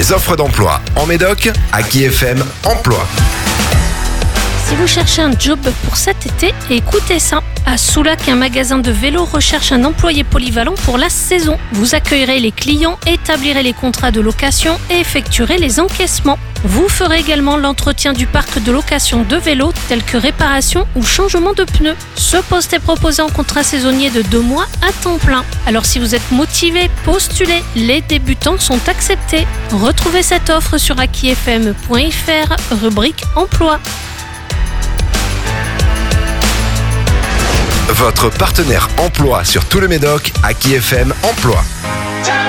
Les offres d'emploi en Médoc, Aki FM Emploi. Si vous cherchez un job pour cet été, écoutez ça. À Soulac, un magasin de vélo recherche un employé polyvalent pour la saison. Vous accueillerez les clients, établirez les contrats de location et effectuerez les encaissements. Vous ferez également l'entretien du parc de location de vélos tels que réparation ou changement de pneus. Ce poste est proposé en contrat saisonnier de 2 mois à temps plein. Alors si vous êtes motivé, postulez. Les débutants sont acceptés. Retrouvez cette offre sur akifm.fr, rubrique emploi. Votre partenaire emploi sur tout le Médoc, Aki FM Emploi.